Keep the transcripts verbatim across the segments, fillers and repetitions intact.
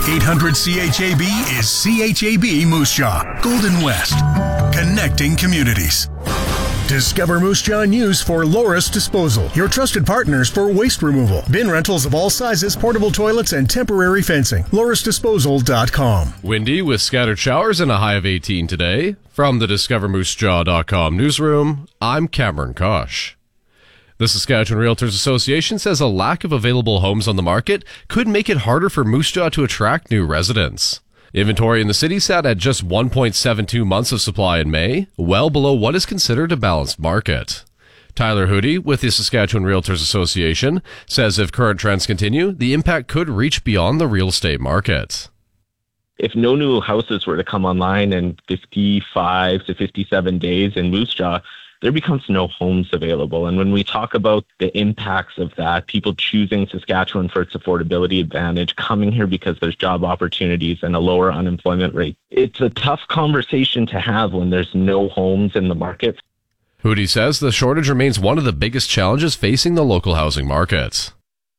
eight hundred C H A B is C H A B Moose Jaw, Golden West, connecting communities. Discover Moose Jaw News for Loris Disposal, your trusted partners for waste removal. Bin rentals of all sizes, portable toilets, and temporary fencing. loris disposal dot com. Windy with scattered showers and a high of eighteen today. From the discover moose jaw dot com newsroom, I'm Cameron Kosh. The Saskatchewan Realtors Association says a lack of available homes on the market could make it harder for Moose Jaw to attract new residents. Inventory in the city sat at just one point seven two months of supply in May, well below what is considered a balanced market. Tyler Hoodie with the Saskatchewan Realtors Association says if current trends continue, the impact could reach beyond the real estate market. If no new houses were to come online in fifty-five to fifty-seven days in Moose Jaw, there becomes no homes available. And when we talk about the impacts of that, people choosing Saskatchewan for its affordability advantage, coming here because there's job opportunities and a lower unemployment rate, it's a tough conversation to have when there's no homes in the market. Hoodie says the shortage remains one of the biggest challenges facing the local housing market.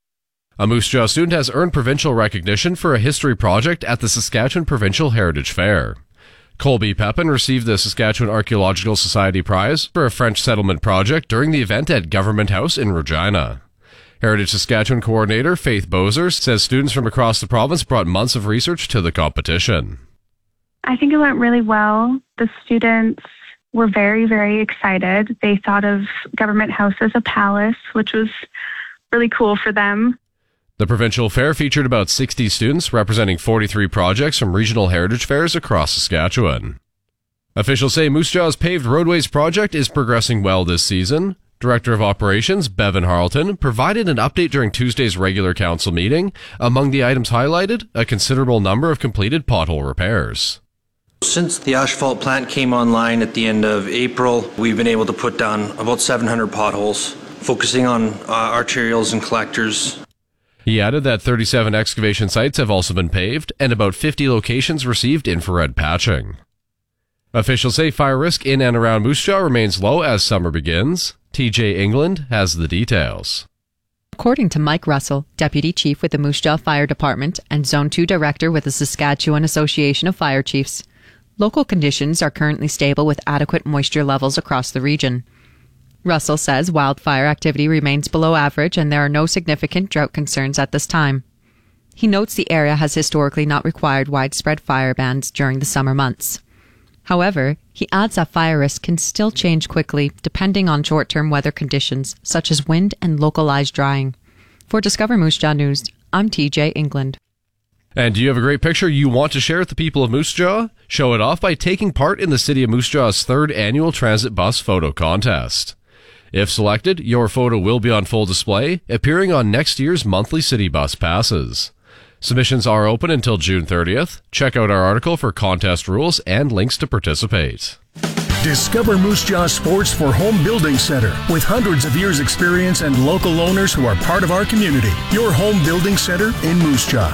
A Moose Jaw student has earned provincial recognition for a history project at the Saskatchewan Provincial Heritage Fair. Colby Pepin received the Saskatchewan Archaeological Society Prize for a French settlement project during the event at Government House in Regina. Heritage Saskatchewan coordinator Faith Bozer says students from across the province brought months of research to the competition. I think it went really well. The students were very, very excited. They thought of Government House as a palace, which was really cool for them. The provincial fair featured about sixty students representing forty-three projects from regional heritage fairs across Saskatchewan. Officials say Moose Jaw's paved roadways project is progressing well this season. Director of Operations Bevan Harleton provided an update during Tuesday's regular council meeting. Among the items highlighted, a considerable number of completed pothole repairs. Since the asphalt plant came online at the end of April, we've been able to put down about seven hundred potholes, focusing on uh, arterials and collectors. He added that thirty-seven excavation sites have also been paved, and about fifty locations received infrared patching. Officials say fire risk in and around Moose Jaw remains low as summer begins. T J England has the details. According to Mike Russell, Deputy Chief with the Moose Jaw Fire Department and Zone two Director with the Saskatchewan Association of Fire Chiefs, local conditions are currently stable with adequate moisture levels across the region. Russell says wildfire activity remains below average and there are no significant drought concerns at this time. He notes the area has historically not required widespread fire bans during the summer months. However, he adds that fire risk can still change quickly depending on short-term weather conditions such as wind and localized drying. For Discover Moose Jaw News, I'm T J England. And do you have a great picture you want to share with the people of Moose Jaw? Show it off by taking part in the City of Moose Jaw's third annual Transit Bus Photo Contest. If selected, your photo will be on full display, appearing on next year's monthly city bus passes. Submissions are open until June thirtieth. Check out our article for contest rules and links to participate. Discover Moose Jaw Sports for Home Building Center. With hundreds of years experience and local owners who are part of our community. Your home building center in Moose Jaw.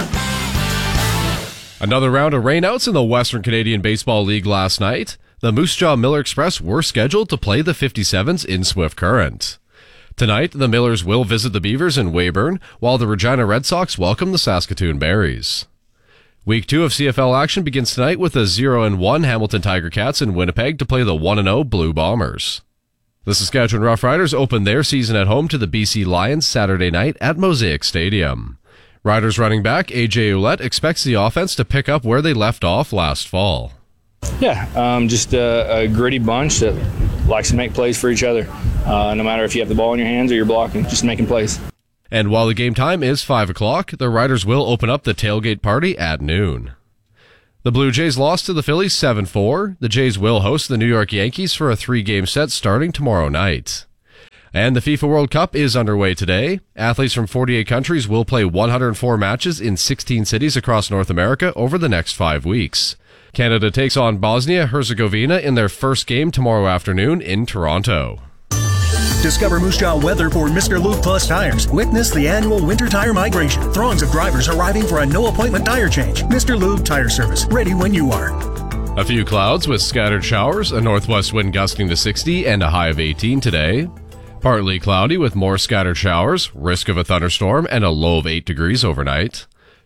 Another round of rainouts in the Western Canadian Baseball League last night. The Moose Jaw Miller Express were scheduled to play the fifty-sevens in Swift Current. Tonight, the Millers will visit the Beavers in Weyburn, while the Regina Red Sox welcome the Saskatoon Berries. Week two of C F L action begins tonight with the zero and one Hamilton Tiger Cats in Winnipeg to play the one and oh Blue Bombers. The Saskatchewan Roughriders open their season at home to the B C Lions Saturday night at Mosaic Stadium. Riders running back A J Ouellette expects the offense to pick up where they left off last fall. Yeah, um, just a, a gritty bunch that likes to make plays for each other. Uh, no matter if you have the ball in your hands or you're blocking, just making plays. And while the game time is five o'clock, the Riders will open up the tailgate party at noon. The Blue Jays lost to the Phillies seven four. The Jays will host the New York Yankees for a three-game set starting tomorrow night. And the FIFA World Cup is underway today. Athletes from forty-eight countries will play one hundred four matches in sixteen cities across North America over the next five weeks. Canada takes on Bosnia-Herzegovina in their first game tomorrow afternoon in Toronto. Discover Moose Jaw weather for Mister Lube Plus Tires. Witness the annual winter tire migration. Throngs of drivers arriving for a no-appointment tire change. Mister Lube Tire Service, ready when you are. A few clouds with scattered showers, a northwest wind gusting to sixty, and a high of eighteen today. Partly cloudy with more scattered showers, risk of a thunderstorm, and a low of eight degrees overnight.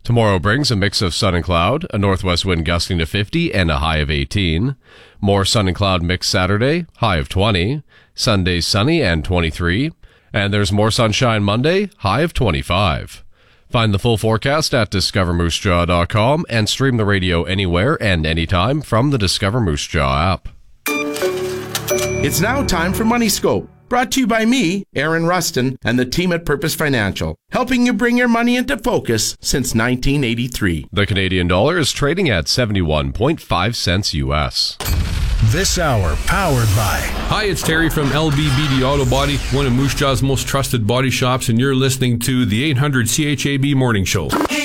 Tomorrow brings a mix of sun and cloud, a northwest wind gusting to fifty and a high of eighteen. More sun and cloud mix Saturday, high of twenty. Sunday sunny and twenty-three. And there's more sunshine Monday, high of twenty-five. Find the full forecast at discover moose jaw dot com and stream the radio anywhere and anytime from the Discover Moose Jaw app. It's now time for Money Scope, brought to you by me, Aaron Rustin, and the team at Purpose Financial, helping you bring your money into focus since nineteen eighty-three. The Canadian dollar is trading at seventy-one point five cents U S. This hour powered by... Hi, it's Terry from L B B D Auto Body, one of Moose Jaw's most trusted body shops, and you're listening to the eight hundred C H A B Morning Show.